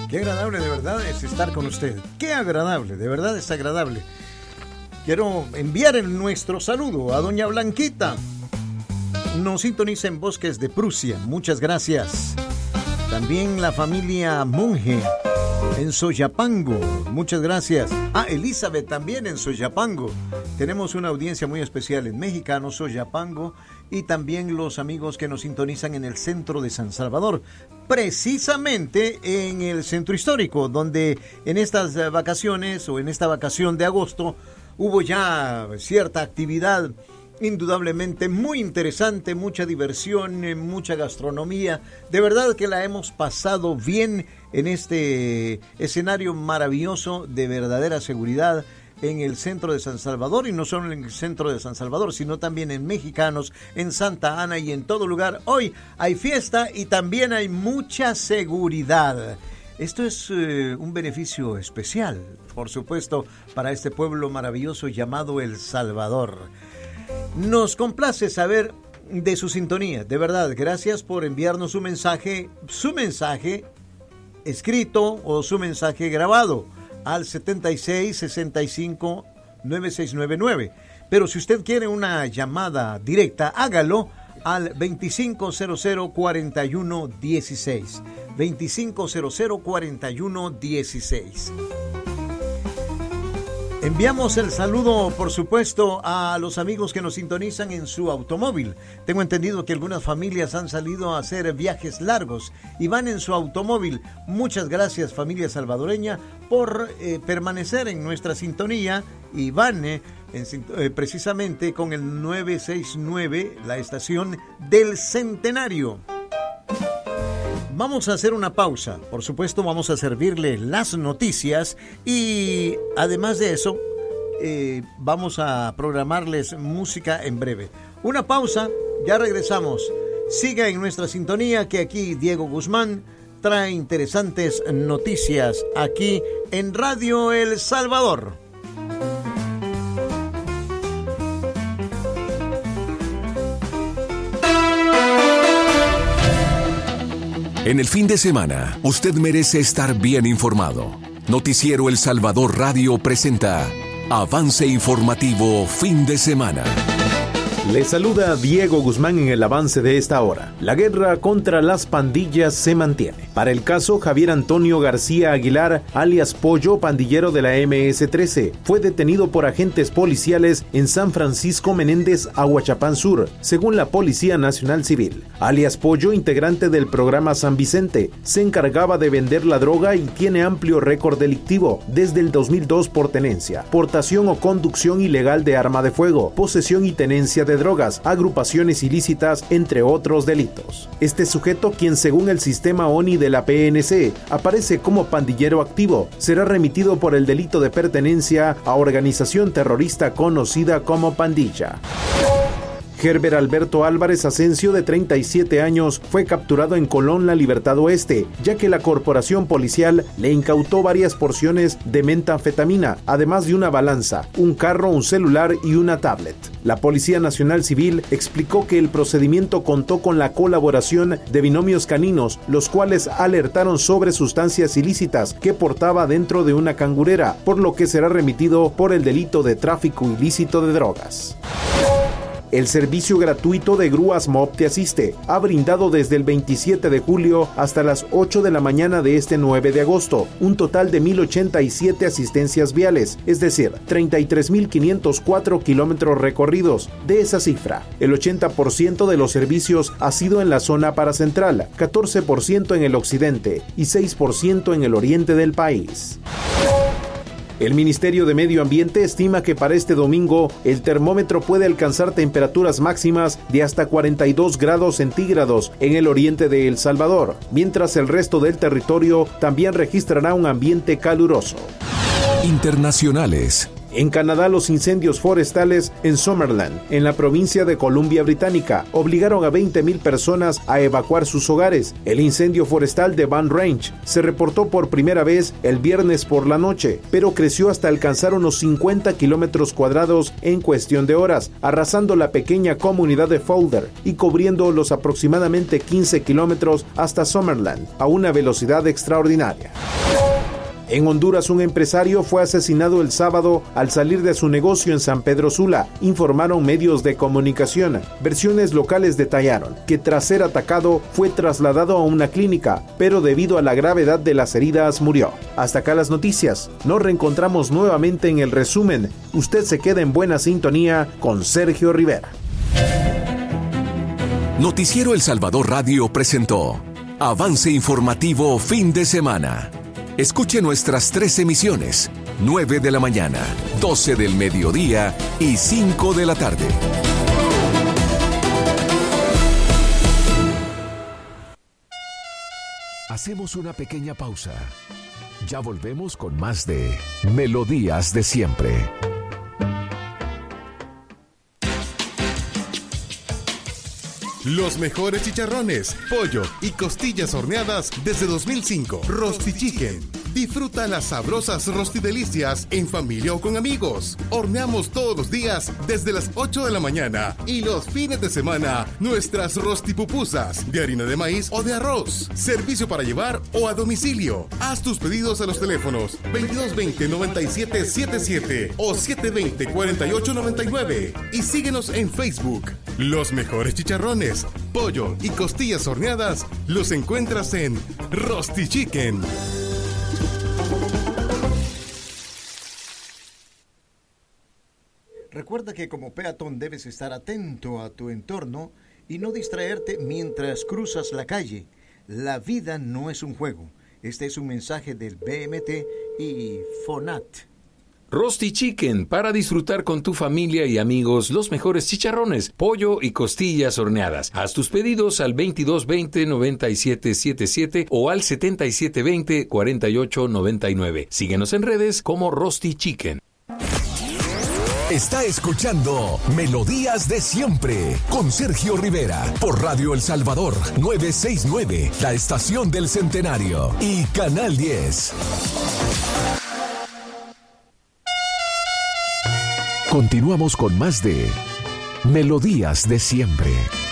Qué agradable de verdad es estar con usted. Qué agradable, de verdad es agradable. Quiero enviar nuestro saludo a doña Blanquita. Nos sintoniza en Bosques de Prusia. Muchas gracias. También la familia Monge en Soyapango. Muchas gracias. Elizabeth también en Soyapango. Tenemos una audiencia muy especial en Mexicano, Soyapango, y también los amigos que nos sintonizan en el centro de San Salvador, precisamente en el centro histórico, donde en estas vacaciones o en esta vacación de agosto hubo ya cierta actividad indudablemente muy interesante, mucha diversión, mucha gastronomía. De verdad que la hemos pasado bien en este escenario maravilloso de verdadera seguridad en el centro de San Salvador, y no solo en el centro de San Salvador, sino también en Mexicanos, en Santa Ana y en todo lugar. Hoy hay fiesta y también hay mucha seguridad. Esto es un beneficio especial, por supuesto, para este pueblo maravilloso llamado El Salvador. Nos complace saber de su sintonía. De verdad, gracias por enviarnos su mensaje escrito o su mensaje grabado al 7665-9699. Pero si usted quiere una llamada directa, hágalo al 2500-4116. 2500-4116. Enviamos el saludo, por supuesto, a los amigos que nos sintonizan en su automóvil. Tengo entendido que algunas familias han salido a hacer viajes largos y van en su automóvil. Muchas gracias, familia salvadoreña, por permanecer en nuestra sintonía, y van precisamente con el 969, la estación del Centenario. Vamos a hacer una pausa. Por supuesto, vamos a servirle las noticias y además de eso, vamos a programarles música en breve. Una pausa, ya regresamos. Siga en nuestra sintonía, que aquí Diego Guzmán trae interesantes noticias aquí en Radio El Salvador. En el fin de semana, usted merece estar bien informado. Noticiero El Salvador Radio presenta Avance Informativo Fin de Semana. Le saluda Diego Guzmán en el avance de esta hora. La guerra contra las pandillas se mantiene. Para el caso Javier Antonio García Aguilar, alias Pollo, pandillero de la MS-13, fue detenido por agentes policiales en San Francisco Menéndez, Aguachapán Sur, según la Policía Nacional Civil. Alias Pollo, integrante del programa San Vicente, se encargaba de vender la droga y tiene amplio récord delictivo desde el 2002 por tenencia, portación o conducción ilegal de arma de fuego, posesión y tenencia de drogas, agrupaciones ilícitas, entre otros delitos. Este sujeto, quien según el sistema ONI de la PNC aparece como pandillero activo, será remitido por el delito de pertenencia a organización terrorista conocida como pandilla. Herbert Alberto Álvarez Asensio, de 37 años, fue capturado en Colón, La Libertad Oeste, ya que la corporación policial le incautó varias porciones de metanfetamina, además de una balanza, un carro, un celular y una tablet. La Policía Nacional Civil explicó que el procedimiento contó con la colaboración de binomios caninos, los cuales alertaron sobre sustancias ilícitas que portaba dentro de una cangurera, por lo que será remitido por el delito de tráfico ilícito de drogas. El servicio gratuito de grúas MOP Te Asiste ha brindado desde el 27 de julio hasta las 8 de la mañana de este 9 de agosto un total de 1,087 asistencias viales, es decir, 33,504 kilómetros recorridos. De esa cifra, el 80% de los servicios ha sido en la zona paracentral, 14% en el occidente y 6% en el oriente del país. El Ministerio de Medio Ambiente estima que para este domingo el termómetro puede alcanzar temperaturas máximas de hasta 42 grados centígrados en el oriente de El Salvador, mientras el resto del territorio también registrará un ambiente caluroso. Internacionales. En Canadá, los incendios forestales en Summerland, en la provincia de Columbia Británica, obligaron a 20,000 personas a evacuar sus hogares. El incendio forestal de Van Range se reportó por primera vez el viernes por la noche, pero creció hasta alcanzar unos 50 kilómetros cuadrados en cuestión de horas, arrasando la pequeña comunidad de Folder y cubriendo los aproximadamente 15 kilómetros hasta Summerland, a una velocidad extraordinaria. En Honduras, un empresario fue asesinado el sábado al salir de su negocio en San Pedro Sula, informaron medios de comunicación. Versiones locales detallaron que tras ser atacado fue trasladado a una clínica, pero debido a la gravedad de las heridas murió. Hasta acá las noticias. Nos reencontramos nuevamente en el resumen. Usted se queda en buena sintonía con Sergio Rivera. Noticiero El Salvador Radio presentó Avance Informativo Fin de Semana. Escuche nuestras 3 emisiones, 9 de la mañana, 12 del mediodía y 5 de la tarde. Hacemos una pequeña pausa. Ya volvemos con más de Melodías de Siempre. Los mejores chicharrones, pollo y costillas horneadas desde 2005. Rosti Chicken. Disfruta las sabrosas rostidelicias en familia o con amigos. Horneamos todos los días desde las 8 de la mañana y los fines de semana nuestras rostipupusas de harina de maíz o de arroz. Servicio para llevar o a domicilio. Haz tus pedidos a los teléfonos 2220-9777 o 720-4899 y síguenos en Facebook. Los mejores chicharrones, pollo y costillas horneadas los encuentras en Rosti Chicken. Recuerda que como peatón debes estar atento a tu entorno y no distraerte mientras cruzas la calle. La vida no es un juego. Este es un mensaje del BMT y FONAT. Rosti Chicken, para disfrutar con tu familia y amigos los mejores chicharrones, pollo y costillas horneadas. Haz tus pedidos al 2220-9777 o al 7720-4899. Síguenos en redes como Rosti Chicken. Está escuchando Melodías de Siempre con Sergio Rivera por Radio El Salvador 969, la estación del Centenario y Canal 10. Continuamos con más de Melodías de Siempre.